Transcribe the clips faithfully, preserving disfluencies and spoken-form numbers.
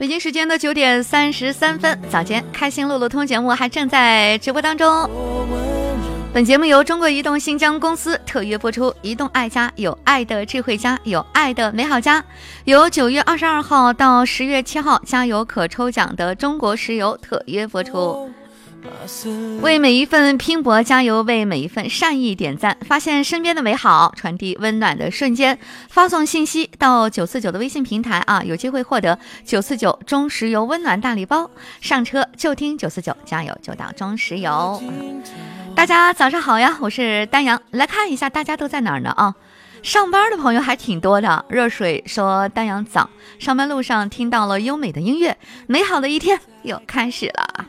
北京时间的九点三十三分，早间开心路路通节目还正在直播当中。本节目由中国移动新疆公司特约播出，移动爱家，有爱的智慧家，有爱的美好家。由九月二十二号到十月七号，加油可抽奖的中国石油特约播出。为每一份拼搏加油，为每一份善意点赞，发现身边的美好，传递温暖的瞬间。发送信息到九四九的微信平台啊，有机会获得九四九中石油温暖大礼包。上车就听九四九，加油就到中石油。大家早上好呀，我是丹阳。来看一下大家都在哪儿呢啊？上班的朋友还挺多的。热水说丹阳早，上班路上听到了优美的音乐，美好的一天又开始了。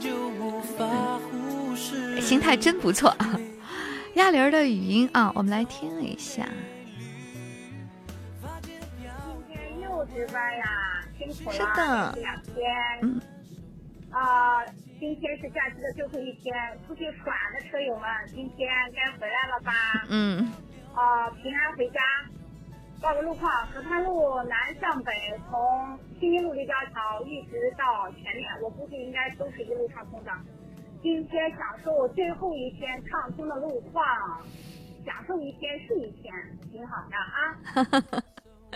心态真不错。亚玲的语音啊，我们来听一下。 今天又值班呀，辛苦了。 是的， 两天。 嗯。 啊、呃，今天是假期的最后一天，出去耍的车友们，今天该回来了吧？ 嗯。 啊、呃，平安回家。报个路况：河滩路南向北，从新民路立交桥一直到前面，我估计应该都是一路畅通的。今天享受最后一天畅通的路况，享受一天是一天，挺好的啊。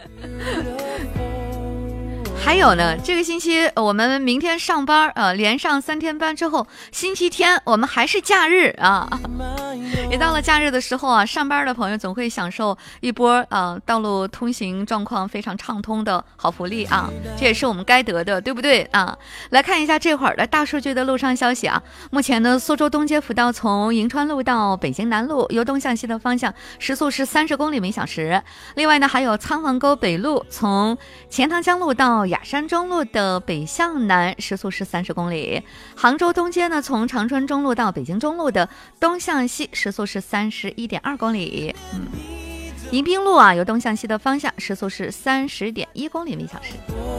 还有呢，这个星期我们明天上班呃，连上三天班之后，星期天我们还是假日啊。也到了假日的时候啊，上班的朋友总会享受一波呃道路通行状况非常畅通的好福利啊，这也是我们该得的，对不对啊？来看一下这会儿的大数据的路上消息啊。目前呢，苏州东街辅道从银川路到北京南路，由东向西的方向时速是三十公里每小时。另外呢，还有仓皇沟北路从钱塘江路到雅山中路的北向南时速是三十公里。杭州东街呢，从长春中路到北京中路的东向西时速是三十一点二公里。嗯，迎宾路啊，由东向西的方向时速是三十点一公里每小时。